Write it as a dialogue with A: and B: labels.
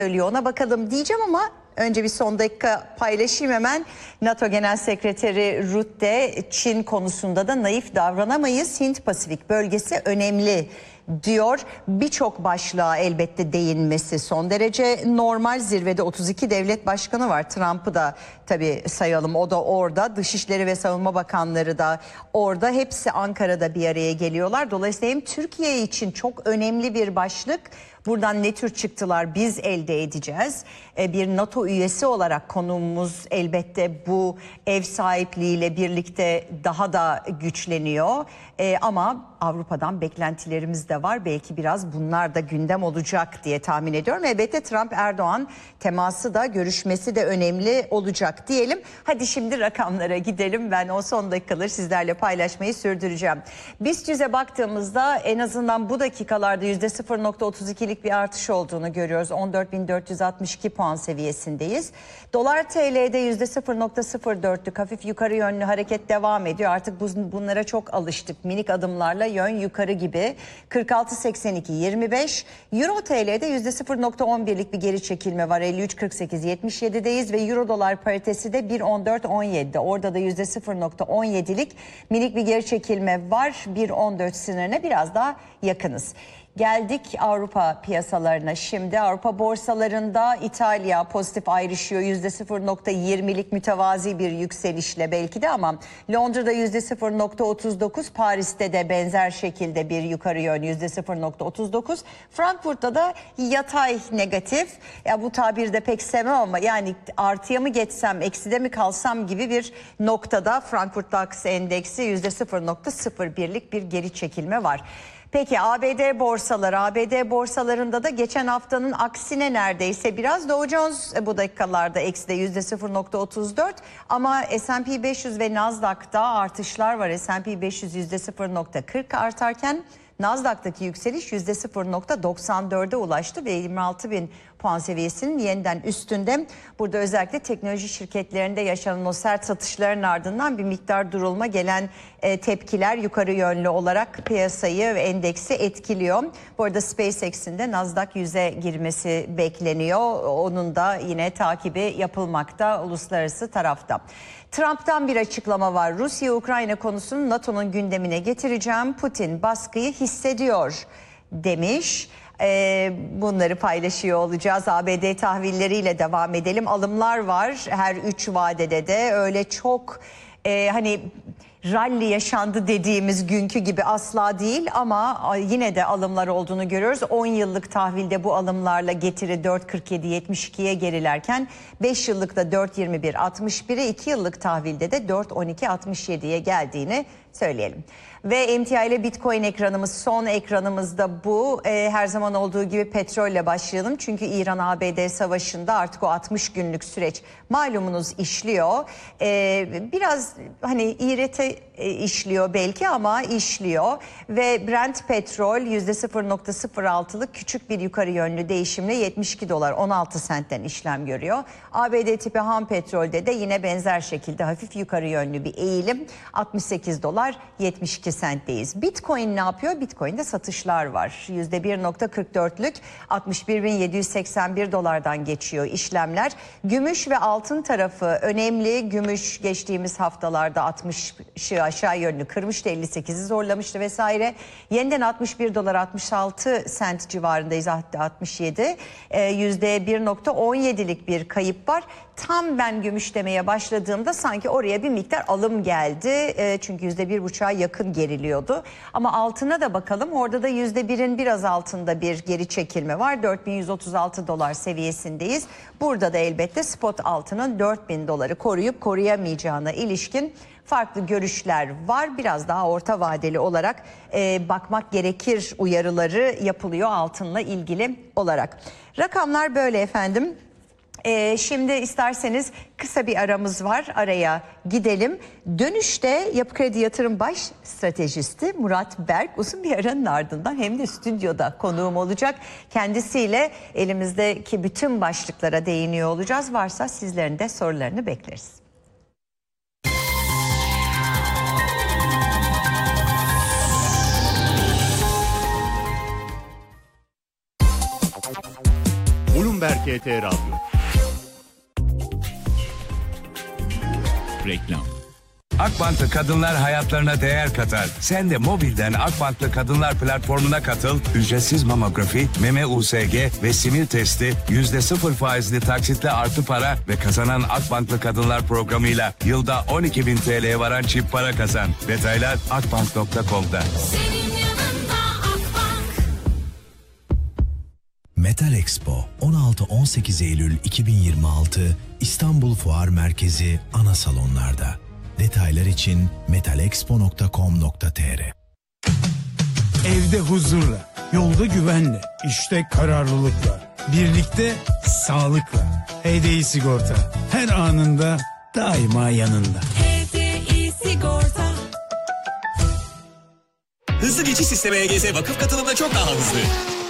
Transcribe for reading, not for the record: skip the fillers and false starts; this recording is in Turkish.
A: söylüyor, ona bakalım diyeceğim ama önce bir son dakika paylaşayım hemen. NATO Genel Sekreteri Rutte, Çin konusunda da naif davranamayız. Hint-Pasifik bölgesi önemli diyor. Birçok başlığa elbette değinmesi son derece normal. Zirvede 32 devlet başkanı var. Trump'ı da tabii sayalım, o da orada. Dışişleri ve Savunma Bakanları da orada. Hepsi Ankara'da bir araya geliyorlar. Dolayısıyla hem Türkiye için çok önemli bir başlık. Buradan ne tür çıktılar biz elde edeceğiz? Bir NATO üyesi olarak konuğumuz elbette bu ev sahipliğiyle birlikte daha da güçleniyor. Ama Avrupa'dan beklentilerimiz de var. Belki biraz bunlar da gündem olacak diye tahmin ediyorum. Elbette Trump-Erdoğan teması da, görüşmesi de önemli olacak diyelim. Hadi şimdi rakamlara gidelim. Ben o son dakikaları sizlerle paylaşmayı sürdüreceğim. BIST 100'e baktığımızda en azından bu dakikalarda %0.32'lik bir artış olduğunu görüyoruz. 14.462 puan seviyesindeyiz. Dolar TL'de %0.04'lük hafif yukarı yönlü hareket devam ediyor. Artık bunlara çok alıştık. Minik adımlarla yön yukarı gibi. 46.82.25. Euro TL'de %0.11'lik bir geri çekilme var. 53.48.77'deyiz ve Euro dolar paritesi de 1.14.17'de. Orada da %0.17'lik minik bir geri çekilme var. 1.14 sınırına biraz daha yakınız. Geldik Avrupa piyasalarına şimdi. Avrupa borsalarında İtalya pozitif ayrışıyor. %0.20'lik mütevazi bir yükselişle belki de, ama Londra'da %0.39, Paris'te de benzer şekilde bir yukarı yön %0.39. Frankfurt'ta da yatay negatif. Ya bu tabiri de pek sevmem ama yani artıya mı geçsem, ekside mi kalsam gibi bir noktada Frankfurt DAX endeksi %0.01'lik bir geri çekilme var. Peki ABD borsaları, ABD borsalarında da geçen haftanın aksine neredeyse biraz. Dow Jones bu dakikalarda ekside %0.34 ama S&P 500 ve Nasdaq'ta artışlar var. S&P 500 %0.40 artarken Nasdaq'taki yükseliş %0.94'e ulaştı ve 26.000 puan seviyesinin yeniden üstünde. Burada özellikle teknoloji şirketlerinde yaşanan o sert satışların ardından bir miktar durulma, gelen tepkiler yukarı yönlü olarak piyasayı ve endeksi etkiliyor. Bu arada SpaceX'in de Nasdaq 100'e girmesi bekleniyor. Onun da yine takibi yapılmakta uluslararası tarafta. Trump'tan bir açıklama var. Rusya-Ukrayna konusunu NATO'nun gündemine getireceğim. Putin baskıyı hissediyor demiş. Bunları paylaşıyor olacağız. ABD tahvilleriyle devam edelim. Alımlar var her 3 vadede de. Öyle çok hani rally yaşandı dediğimiz günkü gibi asla değil ama yine de alımlar olduğunu görüyoruz. 10 yıllık tahvilde bu alımlarla getiri 4.47.72'ye gerilerken 5 yıllıkta 4.21.61'e, 2 yıllık tahvilde de 4.12.67'ye geldiğini söyleyelim. Ve emtia ile Bitcoin ekranımız, son ekranımızda bu. Her zaman olduğu gibi petrolle başlayalım. Çünkü İran-ABD savaşında artık o 60 günlük süreç malumunuz işliyor. Biraz hani iğreti işliyor belki ama işliyor. Ve Brent petrol %0.06'lık küçük bir yukarı yönlü değişimle 72 dolar 16 sentten işlem görüyor. ABD tipi ham petrolde de yine benzer şekilde hafif yukarı yönlü bir eğilim, 68 dolar 72 sentteyiz. Bitcoin ne yapıyor? Bitcoin'de satışlar var. %1.44'lük 61.781 dolardan geçiyor işlemler. Gümüş ve altın tarafı önemli. Gümüş geçtiğimiz haftalarda 60'ı aşağı yönlü kırmıştı, 58'i zorlamıştı vesaire. Yeniden 61 dolar 66 sent civarındayız, hatta 67. %1.17'lik bir kayıp var. Tam ben gümüş demeye başladığımda sanki oraya bir miktar alım geldi. Çünkü %1.5'a yakın geriliyordu. Ama altına da bakalım. Orada da %1'in biraz altında bir geri çekilme var. 4136 dolar seviyesindeyiz. Burada da elbette spot altının 4000 doları koruyup koruyamayacağına ilişkin farklı görüşler var. Biraz daha orta vadeli olarak bakmak gerekir uyarıları yapılıyor altınla ilgili olarak. Rakamlar böyle efendim. Şimdi isterseniz kısa bir aramız var, araya gidelim. Dönüşte Yapı Kredi Yatırım Baş Stratejisti Murat Berk uzun bir aranın ardından hem de stüdyoda konuğum olacak. Kendisiyle elimizdeki bütün başlıklara değiniyor olacağız. Varsa sizlerin de sorularını bekleriz.
B: Bloomberg HT Radyo.
C: Reklam.
D: Akbank'ta kadınlar hayatlarına değer katar. Sen de mobilden Akbank'ta kadınlar platformuna katıl. Ücretsiz mamografi, meme USG ve simir testi, %0 faizli taksitle artı para ve kazanan Akbank'lı kadınlar programıyla yılda 12.000 TL'ye varan çift para kazan. Detaylar akbank.com'da.
E: Metal Expo 16-18 Eylül 2026 İstanbul Fuar Merkezi ana salonlarda. Detaylar için metalexpo.com.tr.
F: Evde huzurla, yolda güvenle, işte kararlılıkla, birlikte sağlıkla. HDI Sigorta her anında daima yanında.
G: HDI Sigorta.
H: Hızlı geçiş sistemi EGS vakıf katılımda çok daha hızlı.